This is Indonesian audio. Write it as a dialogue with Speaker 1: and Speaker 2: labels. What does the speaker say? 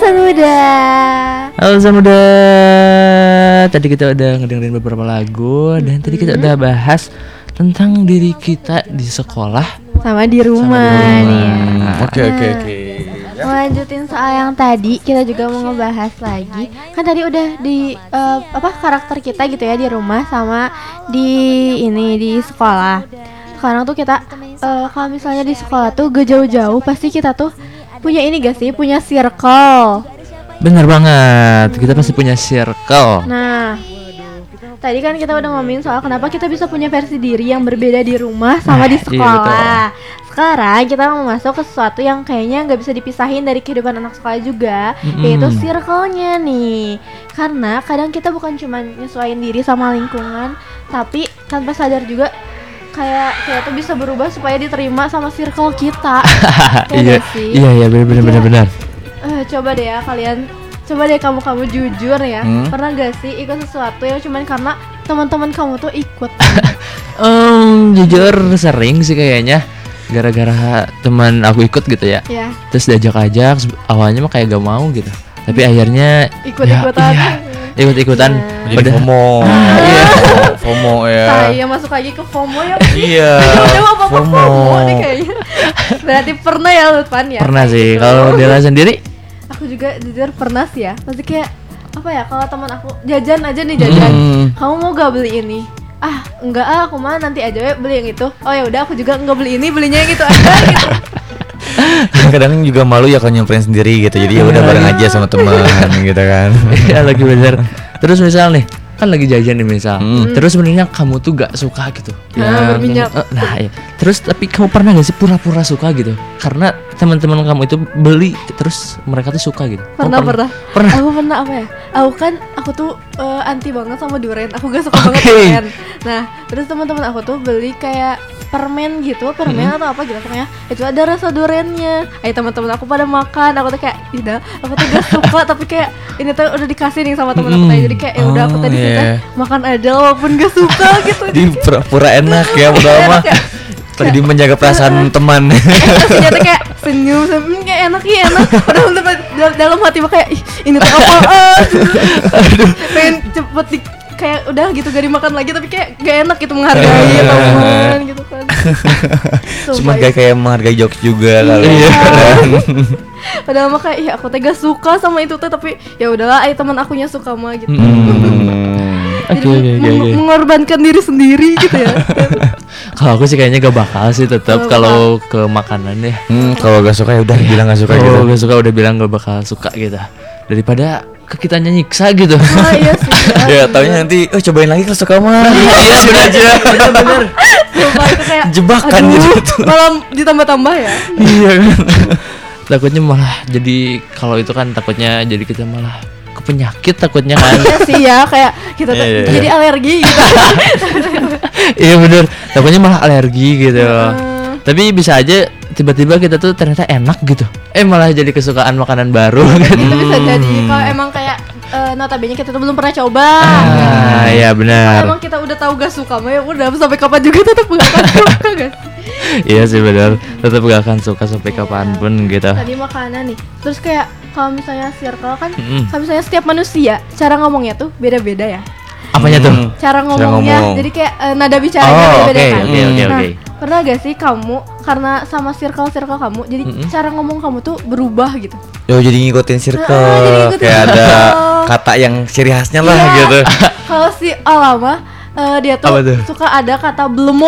Speaker 1: San Muda.
Speaker 2: Halo San Muda. Tadi kita udah ngedengerin beberapa lagu dan tadi kita udah bahas tentang diri kita di sekolah
Speaker 1: sama di rumah nih.
Speaker 3: Oke.
Speaker 1: Lanjutin soal yang tadi, kita juga mau ngebahas lagi. Kan tadi udah di karakter kita gitu ya di rumah sama di sekolah. Sekarang tuh kita kalau misalnya di sekolah tuh gak jauh-jauh pasti kita tuh punya ini gak sih? Punya circle.
Speaker 2: Bener banget, kita pasti punya circle.
Speaker 1: Nah, tadi kan kita udah ngomongin soal kenapa kita bisa punya versi diri yang berbeda di rumah sama di sekolah.
Speaker 2: Iya,
Speaker 1: sekarang kita mau masuk ke sesuatu yang kayaknya nggak bisa dipisahin dari kehidupan anak sekolah juga, yaitu circle-nya nih. Karena kadang kita bukan cuma nyesuaiin diri sama lingkungan, tapi tanpa sadar juga kayak tuh bisa berubah supaya diterima sama circle kita.
Speaker 2: Iya, benar.
Speaker 1: Coba deh ya kalian, coba deh kamu jujur ya, pernah gak sih ikut sesuatu yang cuman karena teman-teman kamu tuh ikut?
Speaker 2: Jujur sering sih kayaknya, gara-gara teman aku ikut gitu ya. Terus diajak-ajak, awalnya mah kayak gak mau gitu, tapi akhirnya ikut-ikutan.
Speaker 3: Jadi FOMO. FOMO ya.
Speaker 1: Saya masuk lagi ke FOMO ya.
Speaker 3: Iya.
Speaker 1: FOMO nih kayaknya. Berarti pernah ya Lutfan ya?
Speaker 2: Pernah sih. Kalau Dela sendiri?
Speaker 1: Aku juga jujur pernah sih ya. Pasti kayak apa ya, kalau teman aku jajan aja nih kamu mau gak beli ini? Enggak aku mah nanti aja ya beli yang itu. Oh ya udah, aku juga enggak beli ini, belinya yang itu aja gitu.
Speaker 3: Kadang juga malu ya kalau nyamperin sendiri gitu. Jadi ya udah bareng aja sama teman gitu kan.
Speaker 2: Iya, lagi bener. Terus misal nih, kan lagi jajan nih misal. Terus sebenarnya kamu tuh gak suka gitu.
Speaker 1: Berminyak.
Speaker 2: Iya. Terus tapi kamu pernah gak sih pura-pura suka gitu? Karena teman-teman kamu itu beli terus mereka tuh suka gitu.
Speaker 1: Pernah.
Speaker 2: Pernah.
Speaker 1: Aku pernah apa ya? Aku tuh anti banget sama durian. Aku gak suka banget durian. Nah, terus teman-teman aku tuh beli kayak permen atau apa gitu pokoknya. Itu ada rasa duriannya. Teman-teman aku pada makan. Aku tuh kayak tidak, aku tuh gak suka tapi kayak ini tuh udah dikasih nih sama teman aku tadi. Jadi kayak ya udah aku tadi makan aja walaupun gak suka gitu.
Speaker 3: Di pura-pura enak ya, udah mah. Tadi menjaga perasaan teman.
Speaker 1: Ternyata kayak senyum kayak enak. Padahal dalam hati mah kayak ini tuh apaan. Pengen cepet kayak udah gitu gak dimakan lagi, tapi kayak gak enak gitu menghargai teman gitu kan.
Speaker 3: Cuma kayak menghargai jokes juga kali.
Speaker 1: Padahal mah kayak aku tega suka sama itu tuh, tapi ya udahlah teman akunya suka mah gitu. Jadi mengorbankan diri sendiri gitu ya.
Speaker 2: Kalau aku sih kayaknya gak bakal sih tetap kalau ke makanan ya.
Speaker 3: Kalau gak suka ya udah bilang gak suka gitu.
Speaker 2: Kalau gak suka udah bilang gak bakal suka gitu. Daripada ke kitanya nyiksa gitu.
Speaker 1: Iya sih.
Speaker 3: Ya taunya nanti cobain lagi kalau suka mah.
Speaker 2: Iya bener.
Speaker 1: Kayak
Speaker 3: jebakan gitu.
Speaker 1: Malah ditambah-tambah ya.
Speaker 2: Iya kan. Takutnya malah jadi, kalau itu kan takutnya jadi kita malah ke penyakit takutnya kan.
Speaker 1: Iya sih ya, kayak kita jadi alergi gitu.
Speaker 2: Iya bener, takutnya malah alergi gitu. Tapi bisa aja tiba-tiba kita tuh ternyata enak gitu. Malah jadi kesukaan makanan baru gitu.
Speaker 1: Itu bisa jadi kalau emang kayak notabene kita tuh belum pernah coba.
Speaker 2: Iya benar.
Speaker 1: Kalau emang kita udah tahu gak suka mah ya udah sampai kapan juga tetap gak akan suka guys.
Speaker 2: Iya sih benar, tetap gak akan suka sampai kapanpun gitu.
Speaker 1: Tadi makanan nih. Terus kayak kalau misalnya circle kan, kalau misalnya setiap manusia cara ngomongnya tuh beda-beda ya.
Speaker 2: Apanya tuh?
Speaker 1: Cara ngomongnya. Jadi kayak nada bicaranya beda-beda kan.
Speaker 2: Oke.
Speaker 1: Pernah gak sih kamu karena sama circle kamu, jadi cara ngomong kamu tuh berubah gitu?
Speaker 3: Jadi ngikutin circle. Kayak ada kata yang ciri khasnya lah gitu.
Speaker 1: Kalau si Alama dia tuh suka ada kata belum